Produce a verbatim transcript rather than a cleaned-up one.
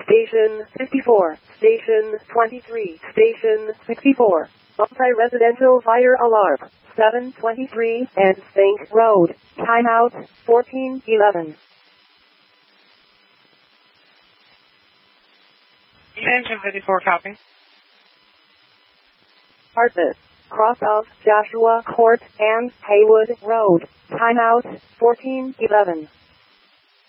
Station fifty-four, Station twenty-three, Station sixty-four. Multi-residential fire alarm, seven twenty-three and Spink Road. Timeout, fourteen eleven. Station fifty-four, copy. Hartnett, cross of Joshua Court and Haywood Road. Timeout, fourteen eleven.